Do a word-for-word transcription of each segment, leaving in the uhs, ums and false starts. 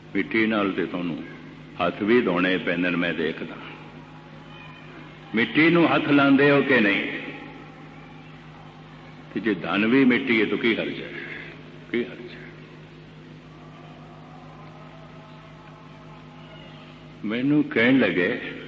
मिट्टी नाल ते तुहानूं हथ भी धोने पैंदे मैं देखदा। मिट्टी नूं हथ लांदे हो कि नहीं? कि जे धन भी मिट्टी है तो की हर्ज है? की हर्ज है? मैनू कहन लगे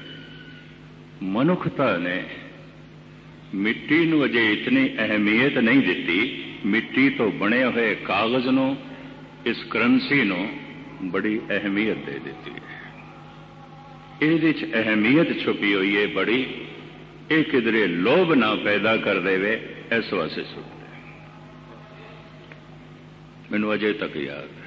मनुखता ने मिट्टी नूं अजे इतनी अहमियत नहीं दी। मिट्टी तो बने हुए कागज नूं, इस करंसी नूं बड़ी अहमियत दे दी है। इहदे च अहमियत छुपी हुई है बड़ी। ये किधरे लोभ ना पैदा कर देवे इस वास्ते सुनते। मैनू अजे तक याद है।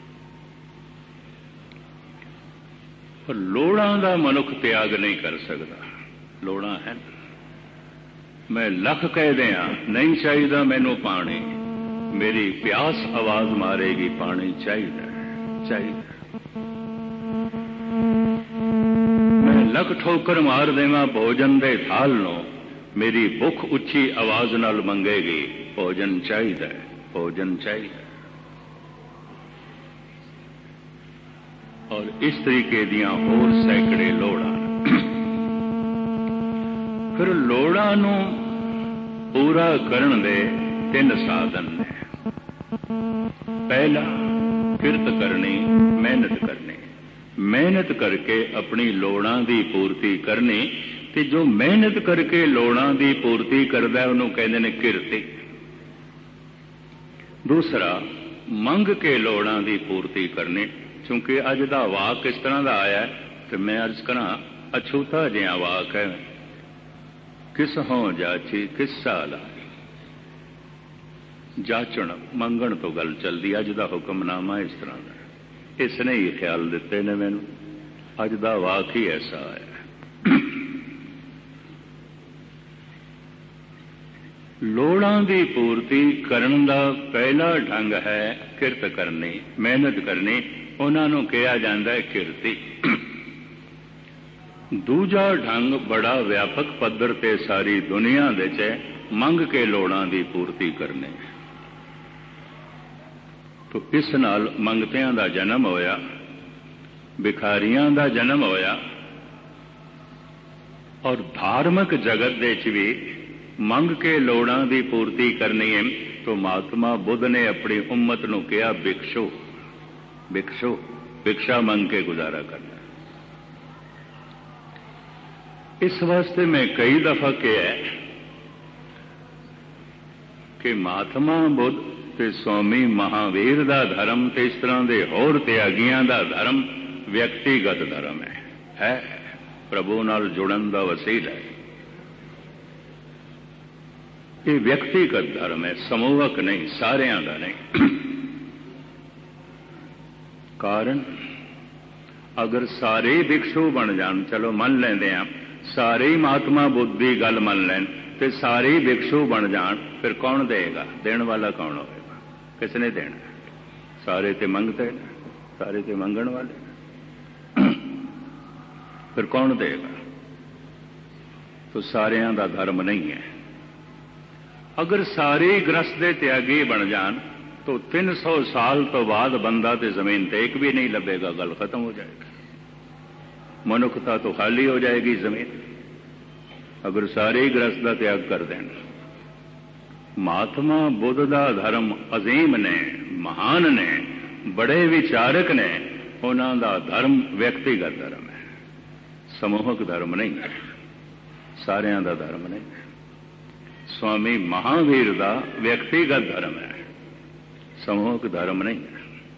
पर लोड़ां दा मनुख त्याग नहीं कर सकता। लोड़ां है, मैं लख कह दिया नहीं चाहिए मैनू पानी, मेरी प्यास आवाज मारेगी पानी चाहिए चाहिए। मैं लख ठोकर मार देवा भोजन दे थाल नो, मेरी भुख उच्ची आवाज नाल मंगेगी भोजन चाहिए भोजन चाहिए। और इस तरीके दियां होर सैकड़े लोड़ां। फिर लोड़ां नूं पूरा करन दे तीन साधन ने। पहला किरत करनी, मेहनत करनी। मेहनत करके अपनी लोड़ां दी पूर्ति करनी। ते जो मेहनत करके लोड़ां दी पूर्ति करदा है उन्होंने कहते हैं किरती। दूसरा मंग के लोड़ां दी पूर्ति करनी। क्योंकि अज दा वाक किस तरह का आया है तो मैं अर्ज करा अछूता जिहा वाक है। किस हों जाची किस साल आई, जाचण मंगण तो गल चलती। अज का हुक्मनामा इस तरह का। इसने ही ख्याल दिते ने मैनू। अज का वाक ही ऐसा है। लोड़ां दी पूर्ति करन दा पहला ढंग है किरत करनी, मेहनत करनी। उन्होंने कहा जाता है किरती। दूजा ढंग बड़ा व्यापक पद्धर ते सारी दुनिया दे च मंग के लोड़ां दी पूर्ति करने। तो इस नाल मंगतियां दा जन्म होया, भिखारियां दा जन्म होया। और धार्मिक जगत दे च भी मंग के लोड़ां दी पूर्ति करनी है। तो महात्मा बुद्ध ने अपनी उम्मत नूं कहा भिक्षु भिक्षु भिक्षा मंग के गुजारा करना। इस वास्ते मैं कई दफा कहा कि महात्मा बुद्ध ते स्वामी महावीर दा धर्म ते इस तरह के होर त्यागियां दा धर्म व्यक्तिगत धर्म है, है प्रभु नाल जुड़न दा वसीला है। ये व्यक्तिगत धर्म है, समूहक नहीं, सारियां दा नहीं। कारण अगर सारे भिक्षु बन जान, चलो मन लेंदे आ, सारे ही महात्मा बुद्ध की गल मन लैन तो सारे ही भिक्षु बन जान, फिर कौन देगा? देण वाला कौन होगा? किसने देना? सारे ते मंगते हैं, सारे ते मंगण वाले। फिर कौन देगा? तो सारियां दा धर्म नहीं है। अगर सारे ग्रस्त दे त्यागी बन जान तो तीन सौ साल तो बाद बंदा तो जमीन ते एक भी नहीं लभेगा, गल खत्म हो जाएगी। मनुखता तो खाली हो जाएगी जमीन। अगर सारे ही ग्रस्त का त्याग कर दें। महात्मा बुद्ध का धर्म अजीम ने, महान ने, बड़े विचारक ने। उन्हों का धर्म व्यक्तिगत धर्म है, समूहक धर्म नहीं है, सारियां दा धर्म नहीं है। स्वामी महावीर का व्यक्तिगत धर्म है, समूहक धर्म नहीं है।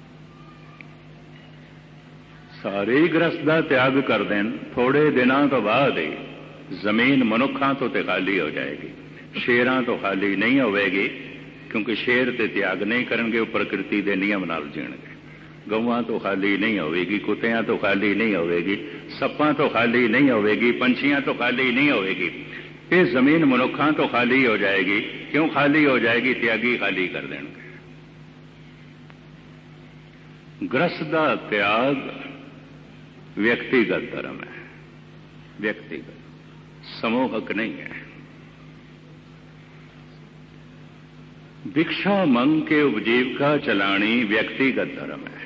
सारे ही ग्रस्त का त्याग कर दें, थोड़े दिनों तो बाद ही जमीन मनुखों तो ते खाली हो जाएगी, शेरां तो खाली नहीं होगी। क्योंकि शेर ते त्याग नहीं करेंगे, वो प्रकृति के नियम नाल जीणगे। गवां तो खाली नहीं होगी, कुत्तियां तो खाली नहीं होगी, सप्पां तो खाली नहीं होगी, पंछियां तो खाली नहीं होगी। ये जमीन मनुखों तो खाली हो जाएगी। क्यों खाली हो जाएगी? त्यागी खाली कर देंगे। ग्रस्त का त्याग व्यक्तिगत धर्म है, व्यक्तिगत, समूहक नहीं है। भिक्षा मंग के उपजीविका चलानी व्यक्तिगत धर्म है।